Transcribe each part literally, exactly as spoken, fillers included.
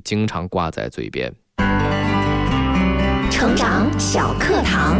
经常挂在嘴边。 成长小课堂，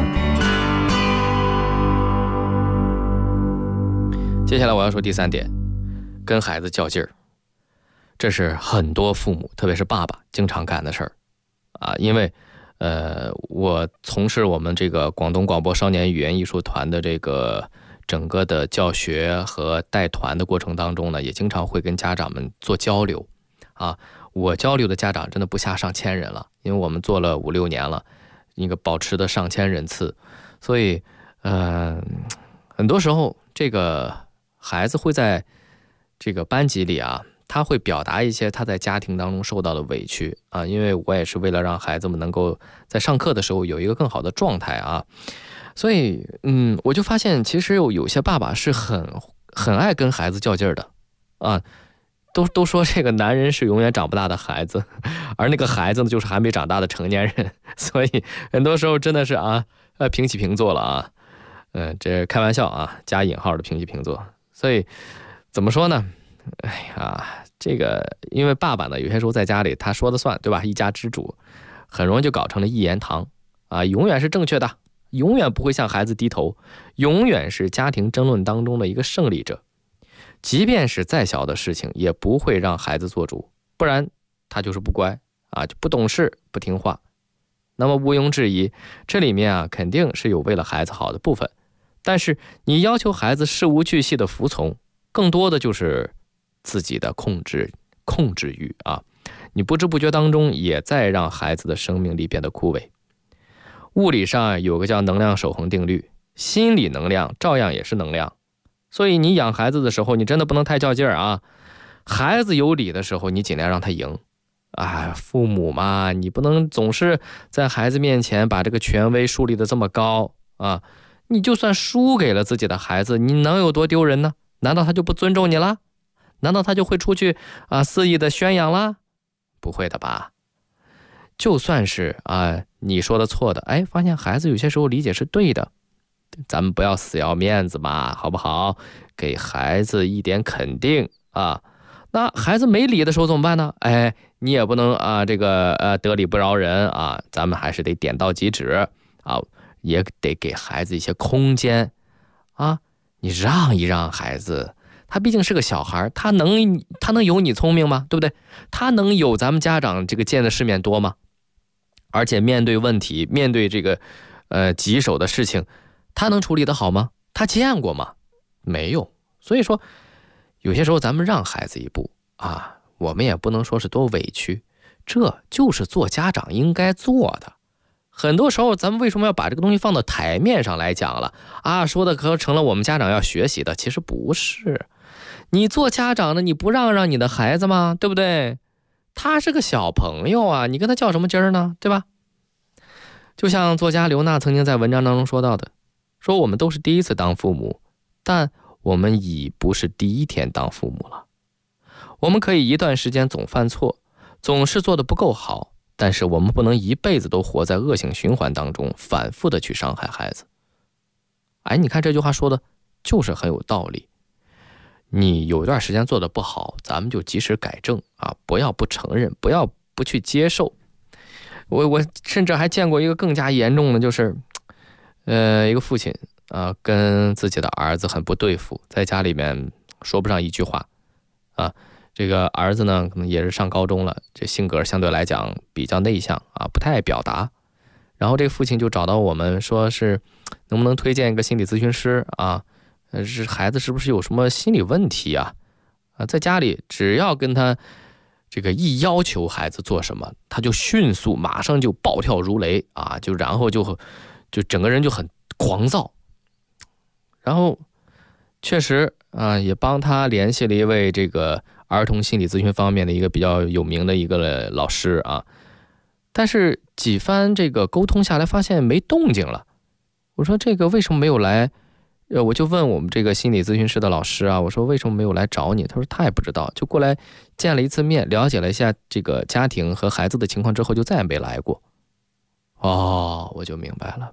接下来我要说第三点，跟孩子较劲儿。这是很多父母，特别是爸爸经常干的事儿啊。因为呃，我从事我们这个广东广播少年语言艺术团的这个整个的教学和带团的过程当中呢，也经常会跟家长们做交流啊。我交流的家长真的不下上千人了，因为我们做了五六年了，一个保持的上千人次，所以呃，很多时候这个孩子会在这个班级里啊，他会表达一些他在家庭当中受到的委屈啊，因为我也是为了让孩子们能够在上课的时候有一个更好的状态啊，所以嗯，我就发现其实有有些爸爸是很很爱跟孩子较劲儿的啊。都都说这个男人是永远长不大的孩子，而那个孩子呢就是还没长大的成年人，所以很多时候真的是啊，呃平起平坐了啊，嗯、呃，这开玩笑啊，加引号的平起平坐。所以怎么说呢？哎呀，这个因为爸爸呢，有些时候在家里他说了算，对吧？一家之主，很容易就搞成了一言堂啊，永远是正确的，永远不会向孩子低头，永远是家庭争论当中的一个胜利者。即便是再小的事情，也不会让孩子做主，不然他就是不乖啊，就不懂事、不听话。那么毋庸置疑，这里面啊肯定是有为了孩子好的部分，但是你要求孩子事无巨细的服从，更多的就是自己的控制控制欲啊，你不知不觉当中也在让孩子的生命力变得枯萎。物理上有个叫能量守恒定律，心理能量照样也是能量。所以你养孩子的时候，你真的不能太较劲儿啊！孩子有理的时候，你尽量让他赢。哎，父母嘛，你不能总是在孩子面前把这个权威树立得这么高啊！你就算输给了自己的孩子，你能有多丢人呢？难道他就不尊重你了？难道他就会出去啊肆意的宣扬啦？不会的吧？就算是啊你说的错的，哎，发现孩子有些时候理解是对的。咱们不要死要面子嘛，好不好？给孩子一点肯定啊。那孩子没理的时候怎么办呢？哎，你也不能啊，这个呃得理不饶人啊，咱们还是得点到即止啊，也得给孩子一些空间啊。你让一让孩子，他毕竟是个小孩，他能他能有你聪明吗？对不对？他能有咱们家长这个见的世面多吗？而且面对问题，面对这个呃棘手的事情，他能处理得好吗？他见过吗？没有。所以说有些时候咱们让孩子一步啊，我们也不能说是多委屈，这就是做家长应该做的。很多时候咱们为什么要把这个东西放到台面上来讲了啊？说的可成了我们家长要学习的，其实不是。你做家长的，你不让让你的孩子吗？对不对？他是个小朋友啊，你跟他较什么劲儿呢？对吧？就像作家刘娜曾经在文章当中说到的，说我们都是第一次当父母，但我们已不是第一天当父母了。我们可以一段时间总犯错，总是做得不够好，但是我们不能一辈子都活在恶性循环当中，反复的去伤害孩子。哎，你看这句话说的就是很有道理。你有一段时间做得不好，咱们就及时改正啊，不要不承认，不要不去接受。我我甚至还见过一个更加严重的，就是呃，一个父亲啊，跟自己的儿子很不对付，在家里面说不上一句话啊。这个儿子呢，可能也是上高中了，这性格相对来讲比较内向啊，不太爱表达。然后这个父亲就找到我们，说是能不能推荐一个心理咨询师啊？呃，是孩子是不是有什么心理问题啊？啊，在家里只要跟他这个一要求孩子做什么，他就迅速马上就暴跳如雷啊，就然后就就整个人就很狂躁。然后确实啊，也帮他联系了一位这个儿童心理咨询方面的一个比较有名的一个老师啊，但是几番这个沟通下来，发现没动静了。我说这个为什么没有来？呃，我就问我们这个心理咨询师的老师啊，我说为什么没有来找你？他说他也不知道，就过来见了一次面，了解了一下这个家庭和孩子的情况之后，就再也没来过。哦，我就明白了。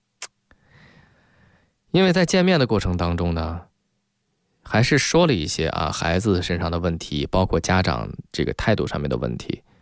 因为在见面的过程当中呢，还是说了一些啊孩子身上的问题，包括家长这个态度上面的问题。